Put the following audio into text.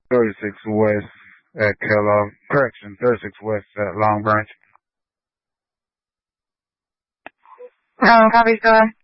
36 West at Kellogg. Correction, 36 West at Long Branch. Copy, go ahead.